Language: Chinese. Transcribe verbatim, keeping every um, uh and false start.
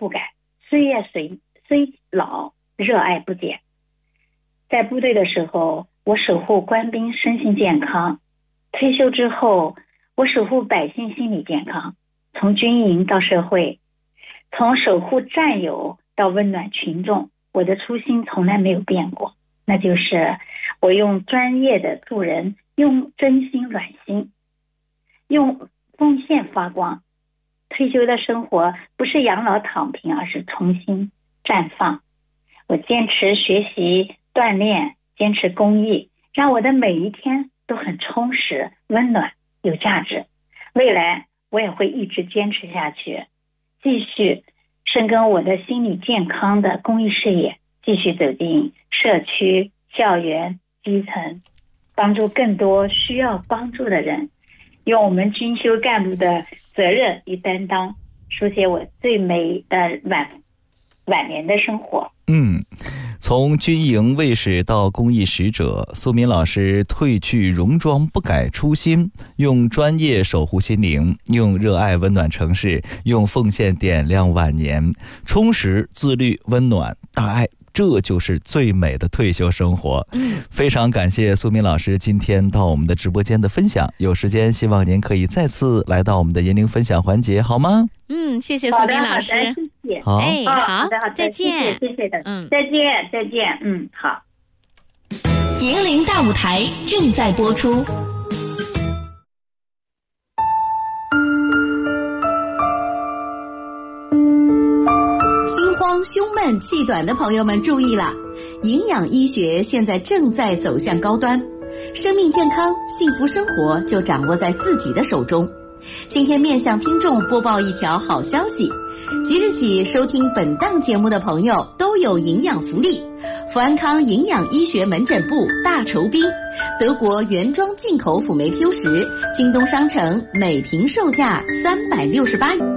不改，岁月虽虽老，热爱不减。在部队的时候，我守护官兵身心健康；退休之后，我守护百姓心理健康。从军营到社会，从守护战友到温暖群众，我的初心从来没有变过，那就是我用专业的助人，用真心暖心，用奉献发光。退休的生活不是养老躺平，而是重新绽放。我坚持学习锻炼，坚持公益，让我的每一天都很充实、温暖、有价值。未来我也会一直坚持下去，继续深耕我的心理健康的公益事业，继续走进社区、校园、基层，帮助更多需要帮助的人，用我们军修干部的责任与担当，书写我最美的晚晚年的生活。 嗯，从军营卫士到公益使者，苏敏老师褪去戎装，不改初心，用专业守护心灵，用热爱温暖城市，用奉献点亮晚年，充实、自律、温暖、大爱，这就是最美的退休生活。嗯，非常感谢苏敏老师今天到我们的直播间的分享，有时间希望您可以再次来到我们的年龄分享环节，好吗？ 嗯，谢谢苏敏老师。 好， 哎，好， 好的，好的， 再见， 谢谢的， 嗯， 再见，再见，嗯，好。 银铃大舞台正在播出。心慌、胸闷、气短的朋友们注意了，营养医学现在正在走向高端，生命健康、幸福生活就掌握在自己的手中。今天面向听众播报一条好消息，即日起收听本档节目的朋友都有营养福利。福安康营养医学门诊部大酬宾，德国原装进口辅酶 Q 十，京东商城每瓶售价三百六十八元。